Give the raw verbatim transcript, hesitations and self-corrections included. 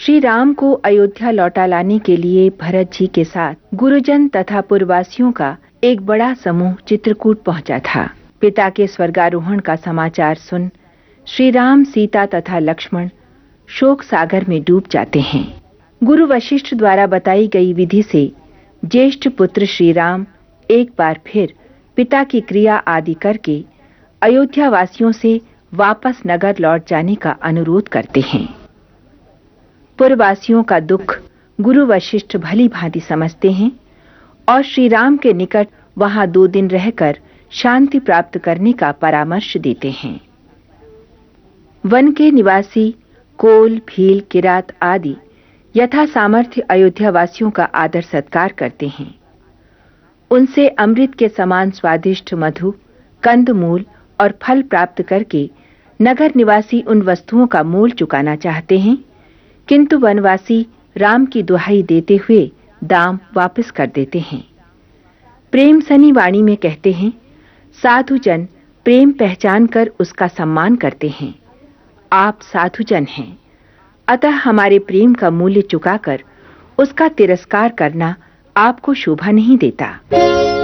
श्री राम को अयोध्या लौटा लाने के लिए भरत जी के साथ गुरुजन तथा पुरवासियों का एक बड़ा समूह चित्रकूट पहुंचा था। पिता के स्वर्गारोहण का समाचार सुन श्री राम, सीता तथा लक्ष्मण शोक सागर में डूब जाते हैं। गुरु वशिष्ठ द्वारा बताई गई विधि से ज्येष्ठ पुत्र श्री राम एक बार फिर पिता की क्रिया आदि करके अयोध्या वासियों से वापस नगर लौट जाने का अनुरोध करते हैं। पुरवासियों का दुख गुरु वशिष्ठ भली भांति समझते हैं और श्री राम के निकट वहां दो दिन रहकर शांति प्राप्त करने का परामर्श देते हैं। वन के निवासी कोल, भील, किरात आदि यथा सामर्थ्य अयोध्या वासियों का आदर सत्कार करते हैं। उनसे अमृत के समान स्वादिष्ट मधु, कंदमूल और फल प्राप्त करके नगर निवासी उन वस्तुओं का मोल चुकाना चाहते हैं, किंतु वनवासी राम की दुहाई देते हुए दाम वापस कर देते हैं। प्रेम सनी वाणी में कहते हैं, साधुजन प्रेम पहचान कर उसका सम्मान करते हैं। आप साधुजन हैं, अतः हमारे प्रेम का मूल्य चुकाकर उसका तिरस्कार करना आपको शोभा नहीं देता।